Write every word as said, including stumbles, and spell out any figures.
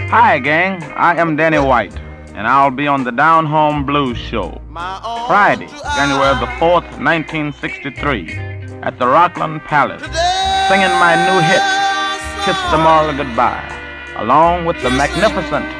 Hi, gang. I am Danny White, and I'll be on the Down Home Blues Show Friday, January the fourth, nineteen sixty-three, at the Rockland Palace, singing my new hit, Kiss Tomorrow Goodbye, along with the magnificent